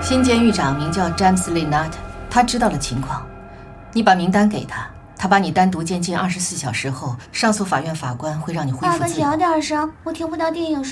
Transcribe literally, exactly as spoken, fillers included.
新监狱长名叫詹姆斯·利纳特，他知道了情况。你把名单给他，他把你单独监禁二十四小时后，上诉法院法官会让你恢复自由。 爸爸小点声，我听不到电影。